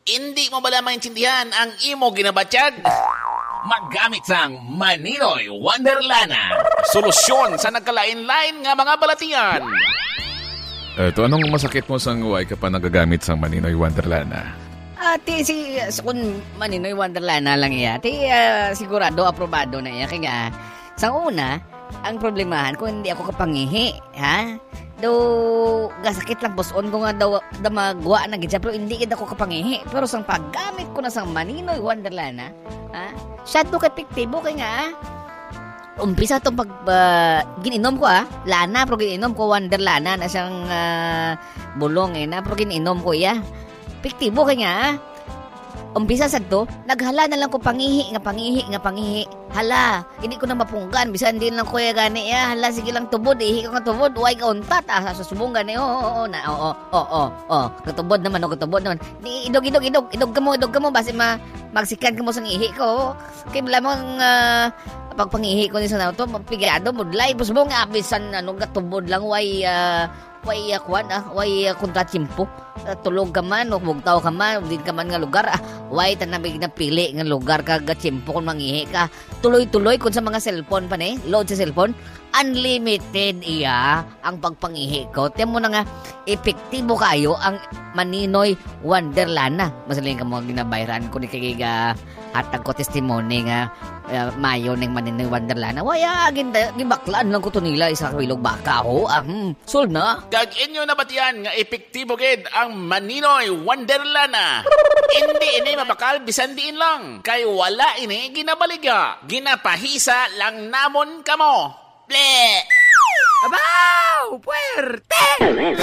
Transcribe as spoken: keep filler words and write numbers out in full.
Hindi mo bala maintindihan ang imo ginabatyag? Maggamit sang Maninoy Wonderlana. Solusyon sa nagkalain-lain nga mga balatian. Eto, anong masakit mo sang way ka pa nagagamit sang Maninoy Wonderlana? Ati, si, kung Maninoy Wonderlana lang iya, ati, uh, sigurado, aprobado na iya. Kaya, sa una, ang problemahan kung hindi ako kapangihi, ha? Do, gasakit lang poson ko nga daw da magwa na gidya, pero hindi gid ako kapangihi. Pero sang paggamit ko na sang Maninoy Wonderlana, ha? Siya to kapiktibo kay nga, umpisa itong pag uh, gininom ko ah, lana, pero gininom ko Wonderlana na siyang uh, bulong eh, na pero gininom ko iya. Piktibo kay nga, umpisa sa to, naghala na lang ko pangihi, nga pangihi, nga pangihi. Hala, hindi ko na mapunggan, bisan din lang kuya gani, ya. Hala, sige lang tubod, ihi ka nga tubod, uway ka untat, ah, sa subong gani, oo, oo, oo, na, oo, oo, oo, oo, katubod naman, oo, katubod naman. Di, idog, idog, idog, idog ka mo, idog ka mo, basi ma, magsikan ka mo sa ihi ko, kaya bala mong, uh, pagpangihi ko ni sa nauto, pigado, mudlay, pusubong, abisan, ano, katubod lang, way, uh, way, uh, kwan, ah, way, uh, kontratsimpo. Uh, tulog ka man, o bugtaw ka man, din ka man nga lugar, ah, way, tanabig na pili nga lugar ka, gatsimpo kung mangihi ka. Tuloy-tuloy kung sa mga cellphone pa ne, load sa cellphone, unlimited iya ang pagpangihi ko. Tiyan mo na nga, epektibo kayo ang Maninoy Wonderlana. Masaling ka mo ginabayran ko ni kagiga hatag ko testimony nga uh, mayo ng Maninoy Wonderlana. Waya, ginda, gibaklaan lang ko to nila isa kabilog baka ho. Ah, hmm, solve na. Kag inyo na batiyan nga epektibo gid ang Maninoy Wonderlana. Hindi ini mabakal bisan diin lang. Kay wala ini ginabaliga. Ginapahisa lang namon kamo. Ble! Abaw! Puwerte!